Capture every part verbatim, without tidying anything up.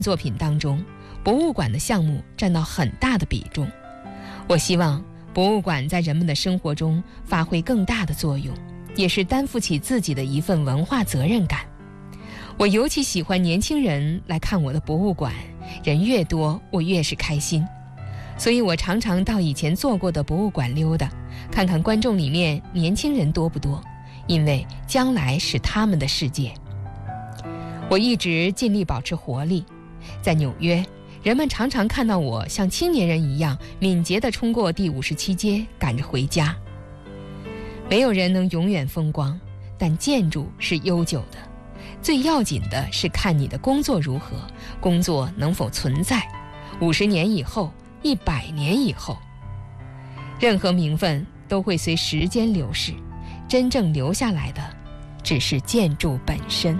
作品当中，博物馆的项目占到很大的比重。我希望博物馆在人们的生活中发挥更大的作用，也是担负起自己的一份文化责任感。我尤其喜欢年轻人来看我的博物馆，人越多我越是开心。所以我常常到以前做过的博物馆溜达，看看观众里面年轻人多不多，因为将来是他们的世界。我一直尽力保持活力，在纽约，人们常常看到我像青年人一样敏捷地冲过第五十七街，赶着回家。没有人能永远风光，但建筑是悠久的。最要紧的是看你的工作如何，工作能否存在，五十年以后，一百年以后。任何名分都会随时间流逝，真正留下来的只是建筑本身。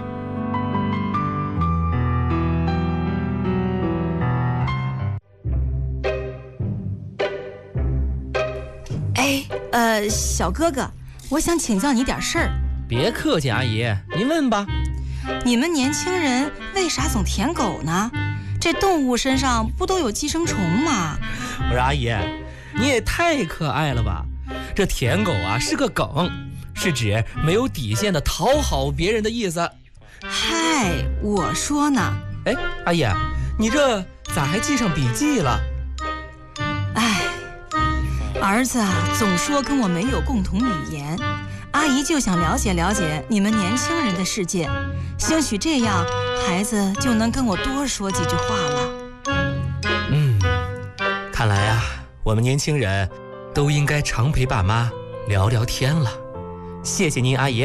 哎，呃，小哥哥，我想请教你点事儿。 别客气，阿姨，您问吧。 你们年轻人为啥总舔狗呢？这动物身上不都有寄生虫吗？ 我说阿姨，你也太可爱了吧。这舔狗啊是个梗，是指没有底线的讨好别人的意思。 嗨，我说呢。 哎，阿姨，你这咋还记上笔记了？ 哎，儿子啊总说跟我没有共同语言，阿姨就想了解了解你们年轻人的世界，兴许这样孩子就能跟我多说几句话了。 嗯，看来啊，我们年轻人都应该常陪爸妈聊聊天了。谢谢您，阿姨。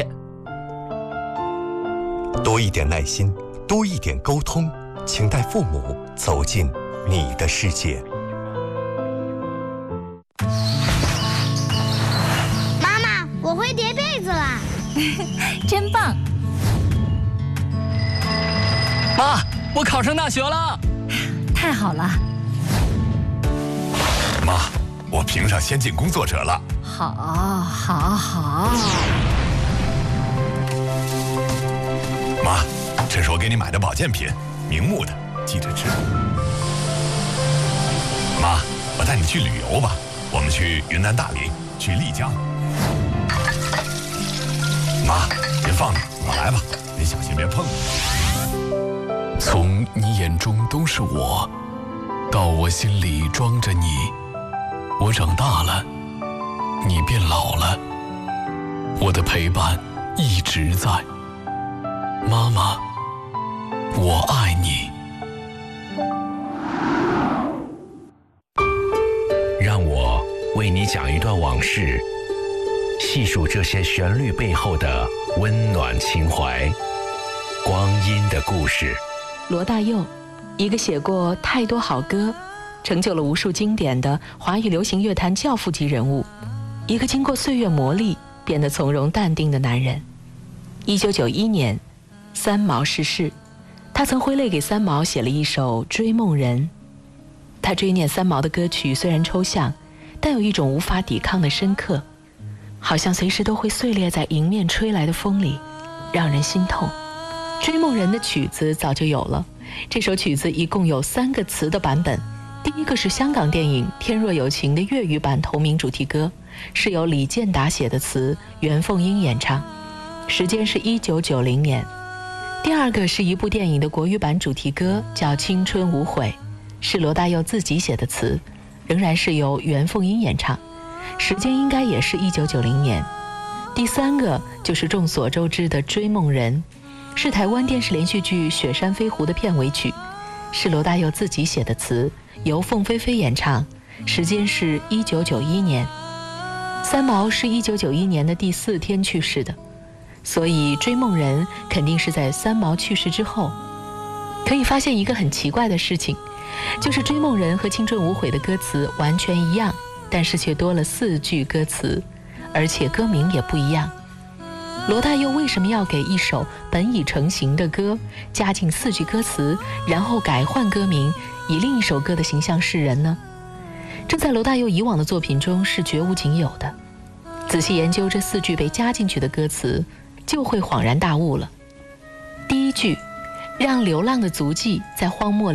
多一点耐心，多一点沟通，请带父母走进你的世界。 妈妈，我会叠被子啦！ 真棒！ 妈，我考上大学了！ 太好了！ 妈，我评上先进工作者了！ 好，好，好！ 妈，这是我给你买的保健品，明目的，记着吃。妈，我带你去旅游吧，我们去云南大理，去丽江。妈，别放着，我来吧，你小心别碰我。 从你眼中都是我，到我心里装着你，我长大了，你变老了，我的陪伴一直在。妈妈，我爱你。 让我为你讲一段往事，细数这些旋律背后的温暖情怀，光阴的故事。 罗大佑，一个写过太多好歌，成就了无数经典的华语流行乐坛教父级人物，一个经过岁月磨砺变得从容淡定的男人。一九九一年，三毛逝世，他曾挥泪给三毛写了一首《追梦人》。他追念三毛的歌曲虽然抽象，但有一种无法抵抗的深刻，好像随时都会碎裂在迎面吹来的风里，让人心痛。《追梦人》的曲子早就有了，这首曲子一共有三个词的版本。第一个是香港电影《天若有情》的粤语版同名主题歌，是由李健达写的词，袁凤英演唱，时间是一九九零年。第二个是一部电影的国语版主题歌，叫《青春无悔》，是罗大佑自己写的词，仍然是由袁凤英演唱，时间应该也是一九九零年。第三个就是众所周知的《追梦人》，是台湾电视连续剧《雪山飞狐》的片尾曲，是罗大佑自己写的词，由凤飞飞演唱，时间是一九九一年。三毛是一九九一年的第四天去世的，所以《追梦人》肯定是在三毛去世之后。可以发现一个很奇怪的事情，就是《追梦人》和《青春无悔》的歌词完全一样，但是却多了四句歌词，而且歌名也不一样。罗大佑为什么要给一首本已成型的歌加进四句歌词，然后改换歌名，以另一首歌的形象示人呢？这在罗大佑以往的作品中是绝无仅有的。仔细研究这四句被加进去的歌词，就会恍然大悟了。第一句，让流浪的足迹在荒漠里